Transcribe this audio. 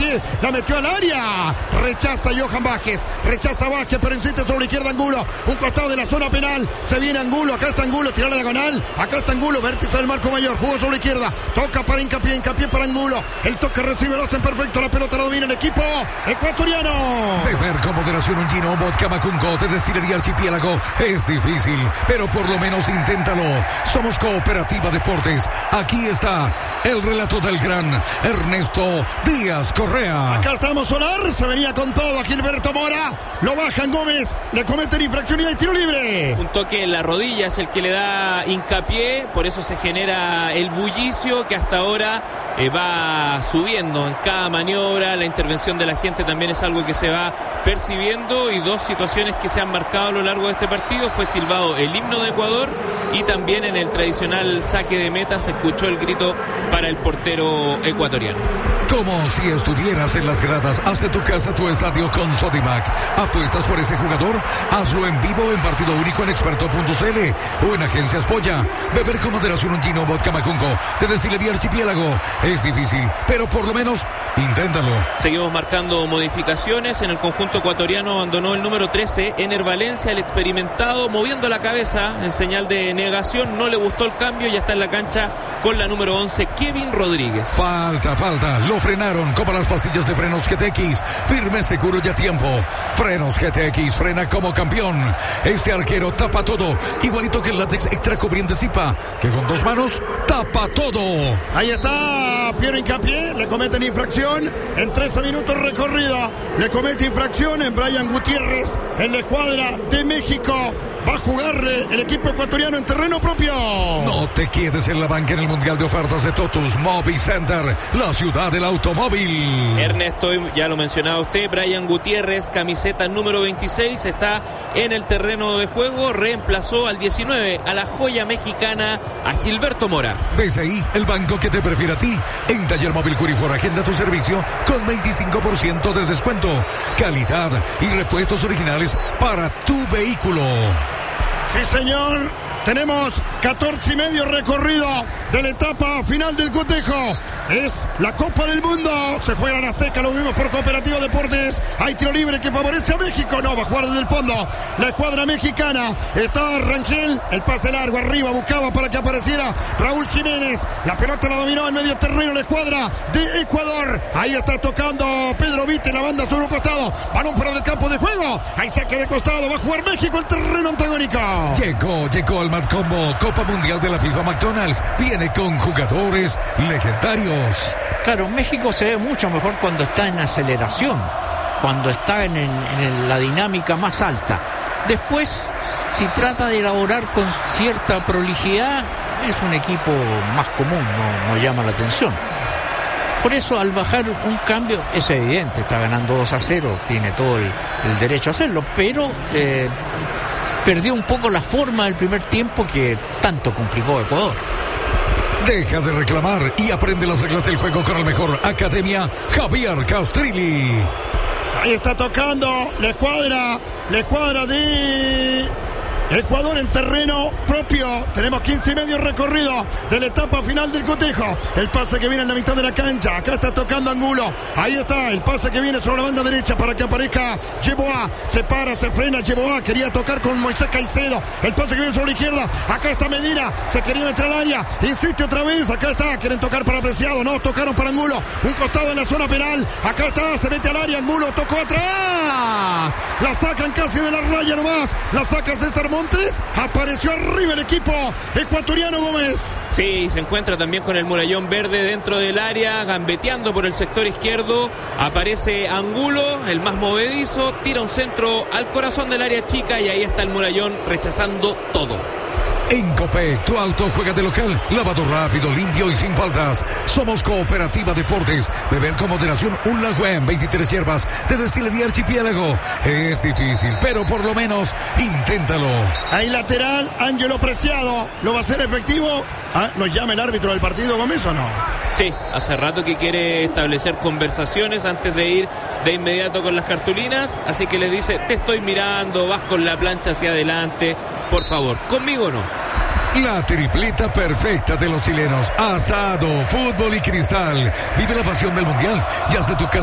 hincapié, la metió al área, rechaza Johan Vázquez, pero insiste sobre la izquierda Angulo, un costado de la zona penal, se viene Angulo, acá está Angulo, tira la diagonal, acá está Angulo, vértice del marco mayor, jugó sobre la izquierda, toca para hincapié para Angulo, el toque recibe, lo hacen perfecto, la pelota la domina el equipo ecuatoriano. Beber con moderación un gin o vodka Macunco de Destilería Archipiélago es difícil, pero por lo menos inténtalo. Somos Cooperativa Deportes. Aquí está el relato del gran Ernesto Díaz Correa. Acá estamos, Solar, se venía con todo a Gilberto Mora, lo bajan Gómez, le cometen infracción y hay tiro libre. Un toque en la rodilla es el que le da hincapié, por eso se genera el bullicio que hasta ahora va subiendo en cada maniobra. La intervención de la gente también es algo que se va percibiendo, y dos situaciones que se han marcado a lo largo de este partido: fue silbado el himno de Ecuador y también en el tradicional saque de meta se escuchó el grito para el portero ecuatoriano. Como si estuvieras en las gradas. Haz de tu casa tu estadio con Sodimac. ¿Apuestas por ese jugador? Hazlo en vivo en partido único en experto.cl o en Agencias Polla. Beber con moderación un gin o vodka Macunco de Destilería Archipiélago es difícil, pero por lo menos inténtalo. Seguimos marcando modificaciones. En el conjunto ecuatoriano abandonó el número 13, Ener Valencia, el experimentado, moviendo la cabeza en señal de negación. No le gustó el cambio, ya está en la cancha con la número 11, Kevin Rodríguez. Falta. Lo frenaron como las pastillas de frenos GTX. Firme, seguro y a tiempo. Frenos GTX, frena como campeón. Este arquero tapa todo, igualito que el látex extra cubriente Zipa, que con dos manos tapa todo. Ahí está Piero Hincapié, le cometen infracción en 13 minutos recorrido. Le comete infracción en Brian Gutiérrez en la escuadra de México. Va a jugarle el equipo ecuatoriano en terreno propio. No te quedes en la banca en el Mundial de Ofertas de Totus Mobi Center, la ciudad del automóvil. Ernesto, ya lo mencionaba usted, Brian Gutiérrez, camiseta número 26, está en el terreno de juego, reemplazó al 19, a la joya mexicana, a Gilberto Mora. BCI, el banco que te prefiere a ti. En Taller Móvil Curifor, agenda tu servicio con 25% de descuento, calidad y repuestos originales para tu vehículo. Sí, señor. Tenemos 14 y medio recorrido de la etapa final del cotejo. Es la Copa del Mundo. Se juega en Azteca, lo vimos por Cooperativa Deportes. Hay tiro libre que favorece a México. No, va a jugar desde el fondo la escuadra mexicana. Está Rangel, el pase largo arriba, buscaba para que apareciera Raúl Jiménez. La pelota la dominó en medio terreno la escuadra de Ecuador. Ahí está tocando Pedro Vite, la banda sobre un costado. Balón fuera del campo de juego. Ahí saque de costado, va a jugar México en terreno antagónico. Llegó el Mad Combo Copa Mundial de la FIFA McDonald's. Viene con jugadores legendarios. Claro, México se ve mucho mejor cuando está en aceleración, cuando está en la dinámica más alta. Después, si trata de elaborar con cierta prolijidad, es un equipo más común, no llama la atención. Por eso, al bajar un cambio, es evidente, está ganando 2-0, tiene todo el derecho a hacerlo, pero perdió un poco la forma del primer tiempo que tanto complicó a Ecuador. Deja de reclamar y aprende las reglas del juego con el mejor. Academia Javier Castrilli. Ahí está tocando la escuadra de Ecuador en terreno propio. Tenemos 15 y medio recorrido de la etapa final del cotejo. El pase que viene en la mitad de la cancha. Acá está tocando Angulo. Ahí está el pase que viene sobre la banda derecha para que aparezca Yeboah. Se para, se frena Yeboah. Quería tocar con Moisés Caicedo. El pase que viene sobre la izquierda. Acá está Medina. Se quería meter al área. Insiste otra vez. Acá está. Quieren tocar para Preciado. No, tocaron para Angulo. Un costado en la zona penal. Acá está. Se mete al área. Angulo tocó atrás. La sacan casi de la raya nomás. La saca César Montes. Apareció arriba el equipo ecuatoriano, Gómez. Sí, se encuentra también con el murallón verde dentro del área, gambeteando por el sector izquierdo. Aparece Angulo, el más movedizo, tira un centro al corazón del área chica y ahí está el murallón rechazando todo. En Copec, tu auto juega de local, lavado rápido, limpio y sin faltas. Somos Cooperativa Deportes. Beber con moderación un Lagüen 23 hierbas de Destilería Archipiélago. Es difícil, pero por lo menos inténtalo. Ahí lateral, Ángelo Preciado. ¿Lo va a hacer efectivo? ¿Nos llama el árbitro del partido, Gómez, o no? Sí, hace rato que quiere establecer conversaciones antes de ir de inmediato con las cartulinas. Así que le dice, te estoy mirando, vas con la plancha hacia adelante. Por favor, conmigo no. La tripleta perfecta de los chilenos. Asado, fútbol y cristal. Vive la pasión del mundial. Ya haz de tu casa